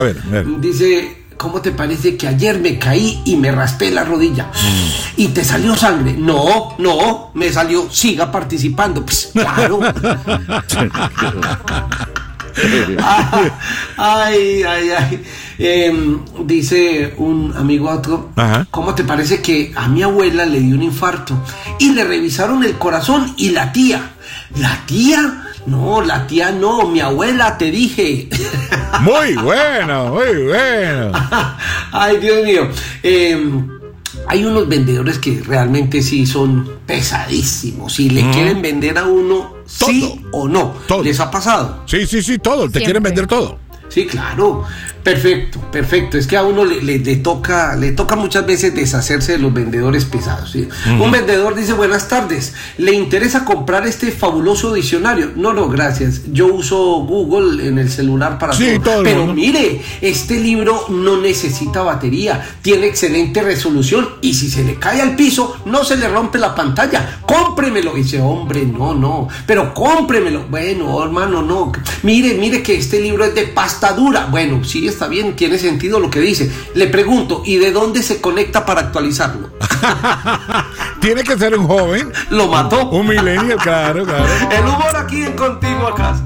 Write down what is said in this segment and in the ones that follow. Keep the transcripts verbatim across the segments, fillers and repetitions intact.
A ver, a ver. Dice, ¿cómo te parece que ayer me caí y me raspé la rodilla? Mm. ¿Y te salió sangre? No, no, me salió, siga participando. Pues, claro. Ay, ay, ay. Eh, dice un amigo a otro, ajá, ¿cómo te parece que a mi abuela le dio un infarto y le revisaron el corazón y la tía? ¿La tía? No, la tía no, mi abuela, te dije. Muy bueno, muy bueno. Ay, Dios mío. Eh, hay unos vendedores que realmente sí son pesadísimos y le mm. quieren vender a uno todo, sí o no. Todo. ¿Les ha pasado? Sí, sí, sí, todo. Te Siempre. quieren vender todo. Sí, claro. Perfecto, perfecto. Es que a uno le, le, le toca le toca muchas veces deshacerse de los vendedores pesados, ¿sí? Uh-huh. Un vendedor dice, buenas tardes, ¿le interesa comprar este fabuloso diccionario? No, no, gracias. Yo uso Google en el celular para sí, todo. todo Pero ¿no? mire, este libro no necesita batería, tiene excelente resolución y si se le cae al piso, no se le rompe la pantalla. Cómpremelo. Y dice, hombre, no, no, pero cómpremelo. Bueno, hermano, no. Mire, mire que este libro es de pasta dura. Bueno, sí, está bien, tiene sentido lo que dice. Le pregunto, ¿y de dónde se conecta para actualizarlo? Tiene que ser un joven. Lo mató. Un millennial, claro, claro. El humor aquí en Contigo a Casa.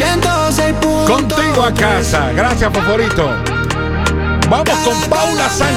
Contigo a Casa. Gracias, Foforito. Vamos con Paula Sánchez.